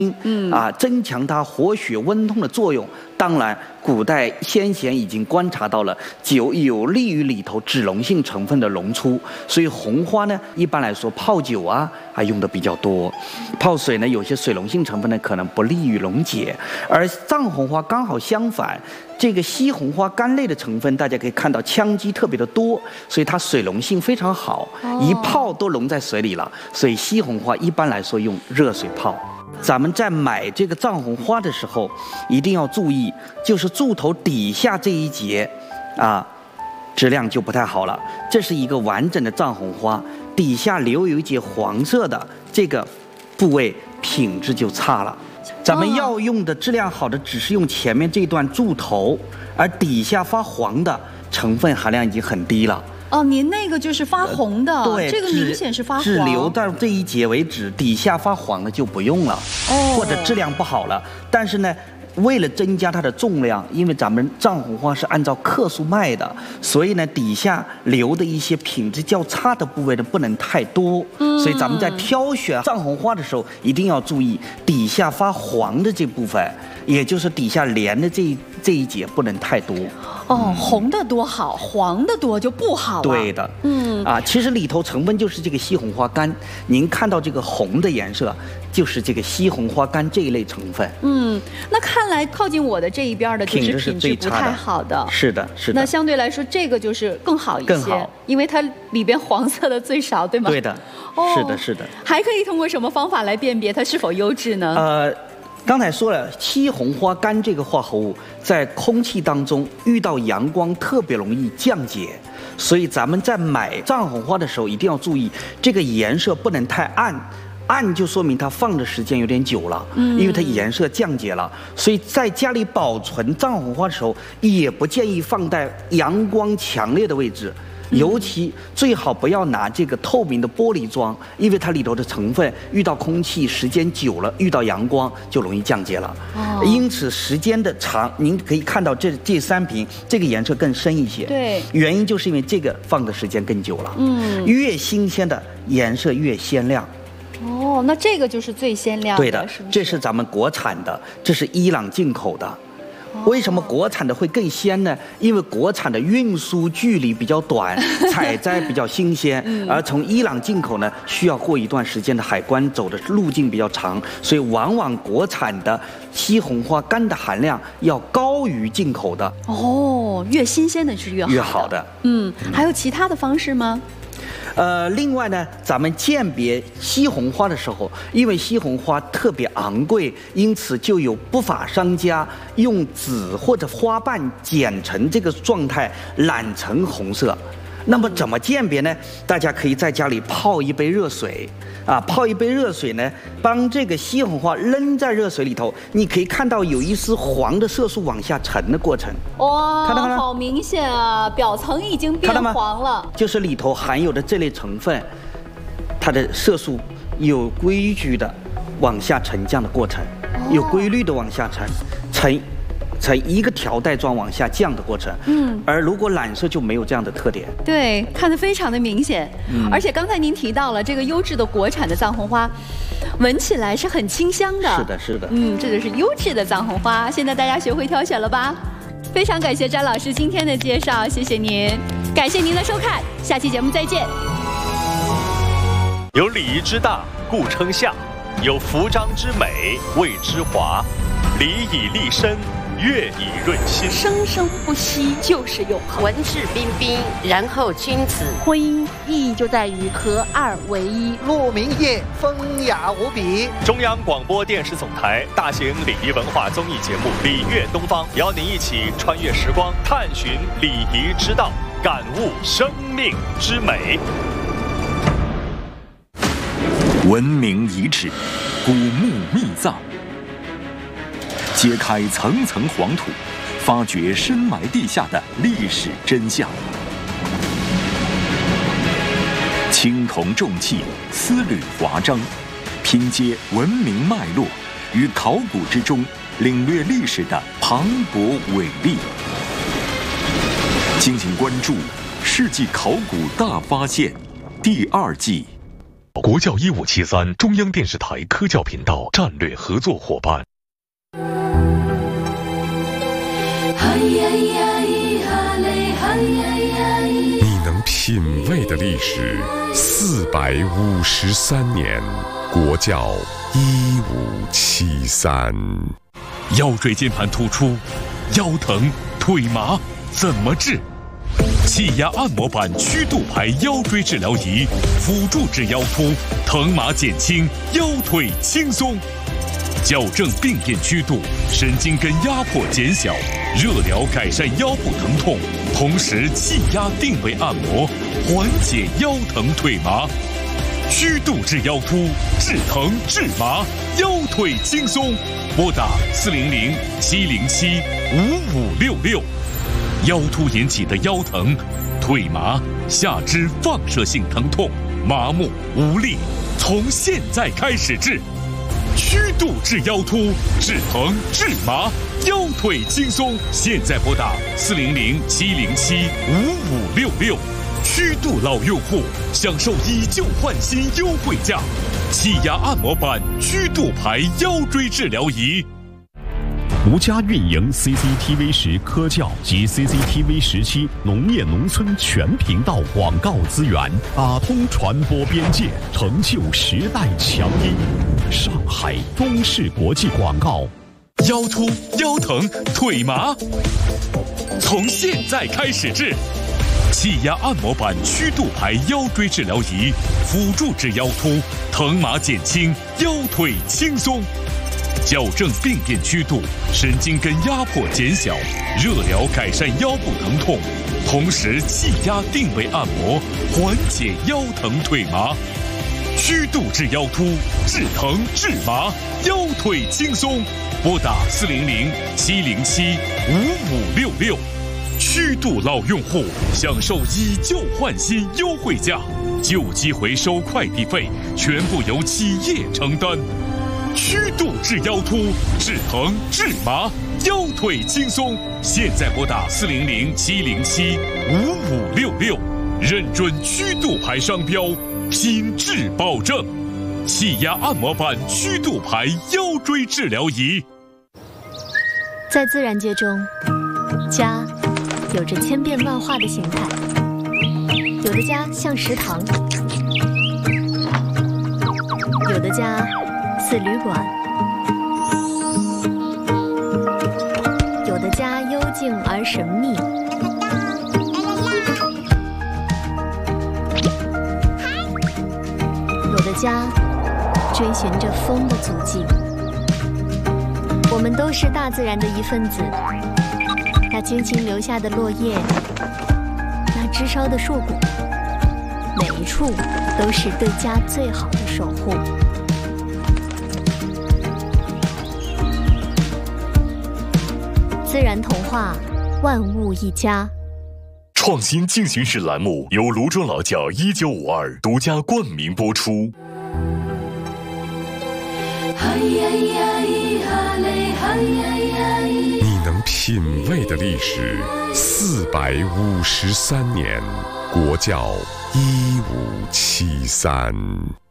增强它活血温通的作用。当然，古代先贤已经观察到了酒有利于里头脂溶性成分的溶出，所以红花呢，一般来说泡酒还用的比较多。泡水呢，有些水溶性成分呢可能不利于溶解，而藏红花刚好相反。这个西红花苷类的成分，大家可以看到羟基特别的多，所以它水溶性非常好，一泡都溶在水里了。所以西红花一般来说用热水泡。咱们在买这个藏红花的时候，一定要注意，就是柱头底下这一节，质量就不太好了。这是一个完整的藏红花，底下留有一节黄色的，这个部位品质就差了。咱们要用的质量好的，只是用前面这段柱头，而底下发黄的成分含量已经很低了。 您那个就是发红的， 对， 这个明显是发黄， 只留到这一节为止，底下发黄的就不用了，或者质量不好了。但是呢，为了增加它的重量，因为咱们藏红花是按照克数卖的，所以呢，底下留的一些品质较差的部位呢不能太多。所以咱们在挑选藏红花的时候，一定要注意底下发黄的这部分，也就是底下连的这一节不能太多。 红的多好，黄的多就不好了。 对的，其实里头成分就是这个西红花苷。您看到这个红的颜色，就是这个西红花苷这一类成分。 那看来靠近我的这一边的就是品质不太好的。 是的，是的。 那相对来说，这个就是更好一些，更好，因为它里边黄色的最少，对吗？ 对的，是的，是的。 还可以通过什么方法来辨别它是否优质呢？ 刚才说了，西红花苷这个化合物在空气当中遇到阳光特别容易降解，所以咱们在买藏红花的时候一定要注意，这个颜色不能太暗，暗就说明它放的时间有点久了，因为它颜色降解了。所以在家里保存藏红花的时候，也不建议放在阳光强烈的位置。尤其最好不要拿这个透明的玻璃装，因为它里头的成分遇到空气时间久了，遇到阳光就容易降解了。因此时间的长，您可以看到这3瓶这个颜色更深一些。 对， 原因就是因为这个放的时间更久了。越新鲜的颜色越鲜亮。 那这个就是最鲜亮的。 对的，这是咱们国产的，这是伊朗进口的。为什么国产的会更鲜呢？因为国产的运输距离比较短，采摘比较新鲜，而从伊朗进口呢，需要过一段时间的海关，走的路径比较长，所以往往国产的西红花苷的含量要高于进口的。 越新鲜的是越好的。还有其他的方式吗？ 另外呢，咱们鉴别西红花的时候，因为西红花特别昂贵，因此就有不法商家用籽或者花瓣剪成这个状态，染成红色。那么怎么鉴别呢？大家可以在家里泡一杯热水，泡一杯热水呢，帮这个西红花扔在热水里头，你可以看到有一丝黄的色素往下沉的过程。 看到吗？好明显啊，表层已经变黄了。 就是里头含有的这类成分，它的色素有规矩的往下沉降的过程，有规律的往下沉一个条带状往下降的过程。而如果染色就没有这样的特点。 对，看得非常的明显。而且刚才您提到了这个优质的国产的藏红花，闻起来是很清香的。 是的，是的。 这就是优质的藏红花。现在大家学会挑选了吧？非常感谢詹老师今天的介绍，谢谢您，感谢您的收看，下期节目再见。 有礼仪之大，故称相；有服装之美，谓之华。礼以立身，乐以润心， 生生不息就是永恒。 文质彬彬，然后君子。 婚姻意义就在于合二为一。 鹿鸣夜，风雅无比。 中央广播电视总台大型礼仪文化综艺节目《礼乐东方》，邀您一起穿越时光，探寻礼仪之道，感悟生命之美。 文明遗址，古墓秘葬。揭开层层黄土，发掘深埋地下的历史真相。青铜重器，丝缕华章，拼接文明脉络，于考古之中领略历史的磅礴伟力。敬请关注《世纪考古大发现》第2季。 国教1573中央电视台科教频道战略合作伙伴。 你能品味的历史453年，国教1573。 腰椎间盘突出、腰疼、腿麻怎么治？气压按摩板曲度排腰椎治疗仪，辅助治腰突，疼麻减轻，腰腿轻松。矫正病变曲度，神经根压迫减小，热疗改善腰部疼痛，同时气压定位按摩，缓解腰疼腿麻。曲度治腰突，治疼治麻，腰腿轻松。拨打400-707-5566。腰突引起的腰疼、腿麻、下肢放射性疼痛、麻木无力，从现在开始治。曲度治腰突，治疼治麻，腰腿轻松。现在拨打400-707-5566。曲度老用户享受以旧换新优惠价，气压按摩板曲度排腰椎治疗仪。 独家运营 CCTV10科教及 CCTV17农业农村全频道广告资源，打通传播边界，成就时代强音。上海中视国际广告。 腰突、腰疼、腿麻，从现在开始治。气压按摩板曲度排腰椎治疗仪，辅助治腰突，疼麻减轻，腰腿轻松。矫正病变曲度，神经根压迫减小，热疗改善腰部疼痛，同时气压定位按摩，缓解腰疼腿麻。曲度治腰突，治疼治麻，腰腿轻松。拨打400-707-5566。曲度老用户享受以旧换新优惠价，旧机回收快递费全部由企业承担。曲度治腰突，治疼治麻，腰腿轻松。现在拨打400-707-5566，认准曲度牌商标，品质保证。气压按摩板曲度牌腰椎治疗仪。 在自然界中，家有着千变万化的形态，有的家像食堂，有的家似旅馆，有的家幽静而神秘，有的家追寻着风的足迹。我们都是大自然的一份子，那轻轻留下的落叶，那枝梢的硕果，每一处都是对家最好的守护。自然童话，万物一家。 创新进行式栏目由卢庄老窖1952独家冠名播出。 你能品味的历史453年，国教1573。